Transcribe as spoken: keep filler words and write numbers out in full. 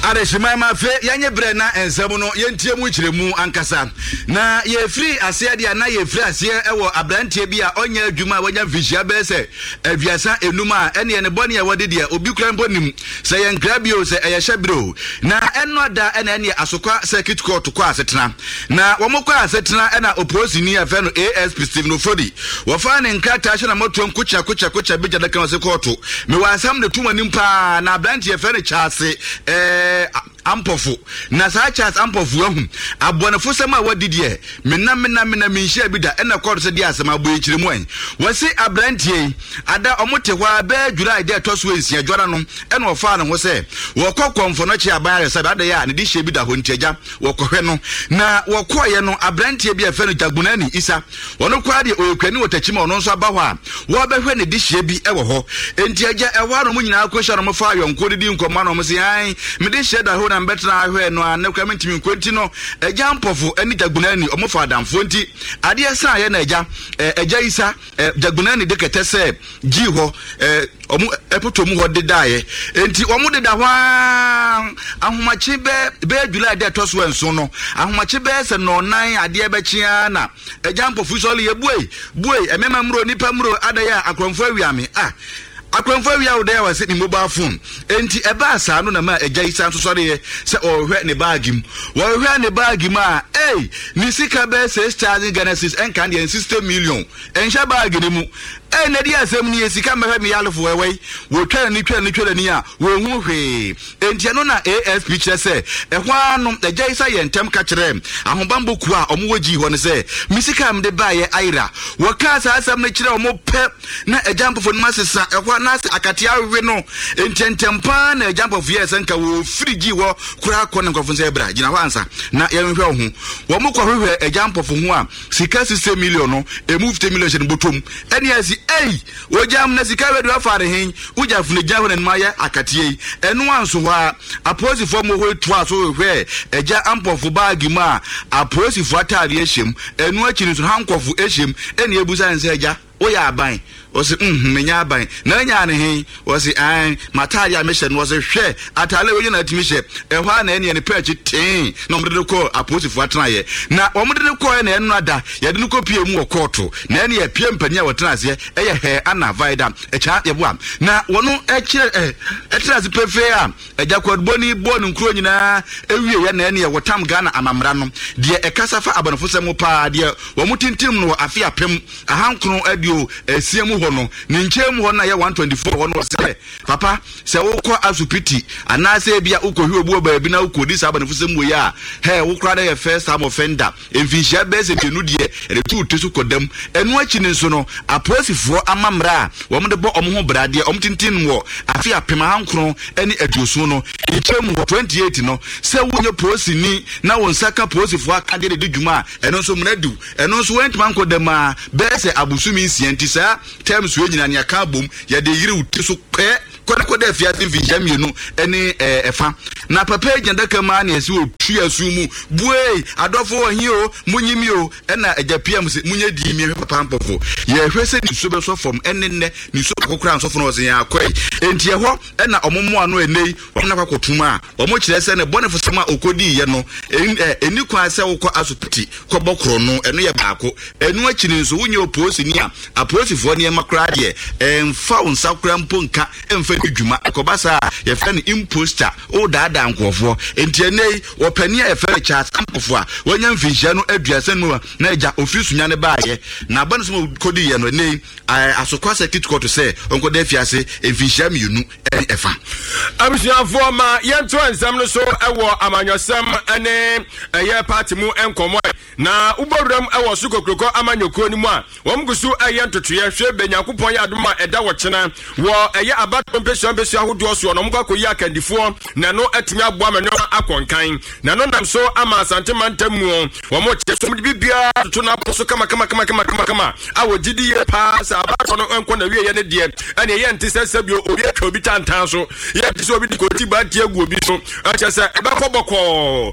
Areshima ma fe yanye bre na ensem no yentie mu kiremu ankasa na ye free ase dia na ye free ase ewo abrantie bi a onya adwuma wanya visia be se aviasa enuma ene ne bone ye wode dia obi kura mbonim se ye nkrabio se eye hyebro na eno da ene ene asokwa circuit court kwa asetena na womokwa asetena ena oposini afa no A S P Stephen Ofodi wo fa ne nkrata hye na moto nkucha kucha kucha bija da kan se court me wa asam ne tuma nimpa na abrantie fe ne chase eh ampofu na sa chance ampofu ahu abonefo sema wadidie mena mena mena minhia bi da ena court se dia asema boye kiremu an wasi abrantie ada omote hwa ba July de to so ensia dwara no ena ofa na ho se wo kokomfo no chi aban resa da ya ne di hye bi da ho ntiaja wo kohwe no na wo koye no abrantie bi afa no Jagunani Isa wono kwa de oyekwani wotachima ono nso aba ho a wo behwe ne di hye bi ewo ho ntiaja ewa no munyina akwehya no mofa ayonko di nkoma no mo se ai me di hye da ho na betra ahwe no anekwa mentimi nkonti no eja mpofo ani Jagunani omofa adamfo nti ade esa ye na eja eja Isa Jagunani de ketese gi ho omu epoto mu ho de dae enti omu de da hwa ahomachi be be July de to so enso no ahomachi be se no nan ade be chia na eja mpofo so le ye buei buei emema mro nipa mro adaya akromfo awiame ah akwemfa wi awde ya wase ni mobile phone enti eba asa no na ma eja Isa nso sore ye se ohwe ne bagim wo hwe ne bagim a eh ni sika be six thousand Genesis enka de sixty million enhya bag ni mu eh na di asem ni sika mehwe mi yalofo wewe wo twa ni twa ni twa ni a wo hu hwe enti no na A S P kire se ehwa no eja Isa ye ntem ka kire ahobambo ku a omo wogi ho ne se mi sika am de ba ye aira wo ka sa asem na kire omo pe na eja mpofo ni masesa ehwa nase akatia we no ententempa na jump of years nka wo frigi wo kura ko na nkofo nse bra gina wansa na ye hwe ho wo mo ko hwe e jump of ho a sika sixty million no e move fifty million shen botom eni asi ei wo jam na sika we do afare hen uja fune jam na ma ye akatie enu anso ho a aposi fo mo ho to aso hwe e ja ampof bag ma aposi fo atare ehyem enu akini so hankofu ehyem eni ebusa nse eja oya aban osi mhm menya aban na nya ne hen osi an mataria mission was hwe atale we na timishe ehwa na ene ne page ten na omde ko aposifo atena ye na omde ko na enu ada ye de ko pie mu okoto na ene ye pie mpania wotena ase eye he ana vaida echa ye boa na wono ekire eh etena se pefe a eja kwadboni bonu nkro nyina ewie ye na ene ye wotam Ghana amamra no de ekasafa abanofo semu pa de wo mutintim no afi apem ahankro adio esiemu hono ni nchemu hono na ye one twenty-four hono se papa se wokọ asupiti anase bia ukọhwe obu oba bi na ukodi sa abanofo mu ya he wokra na ye first time offender emfinhia bese bienu de retu tesu kodam enu achi ne nso no aposifo amamra wo mde bo omo ho brade om tintin wo afi apema hankro eni aduoso no nchemu twenty-eight no se wonye posini na wonsaka posifo akade de dwuma eno nso mnadu eno nso wentman kodama bese abusumi nsienti sa terms we nyina ne aka bom ya de yiri wuti so pe koda koda fiati vinja mienu ene efa na papa agenda kama na esi otu asumu buei adofo ohi o munyimi o ena agapia mse munye di mi papa mpofo ye hwese ni so be so from enenne ni so akokra nsofo no ozen akwai enti eho ena omomo ano enei omna kwakotuma omo kire se ne bonefo sema okodi ye no eni kwa se wokọ asupiti kobokro no eno ye baako enu akini nso wunye oposi ni a aposifo ne makra de emfa unsa kra mpo nka emfa dwuma akobasa ye fa ni imposter o daada nkofo enti enei wo pani ye fa chat ampofo a wonya mfinhia no aduase no na eja ofisu nya ne baaye na banu so kodi ye no enei asokwa circuit court se onko da fiase emfinhia mienu efa abusuafo ma yento ensam no so ewo amanyosem ene eye party mu enkomo na uborum ewo sukokroko amanyoko ni mu a womgusu eye ntotoye hwe benyakopon ya adoma eda wo chena wo eye abatompesia mpesia hodo so no mkwa koyi akandifo na no atimi aboa menyo akonkan na no nam so ama asante mantamu wo mo cheso bibia to na poso kama kama kama kama kama kama awo gidi ye pass abato no enko na wie ye ne de ene ye ntise sabio obi atwa obi tantan so ye tise obi dikoti ba tie gu obi so acha se ebe koboko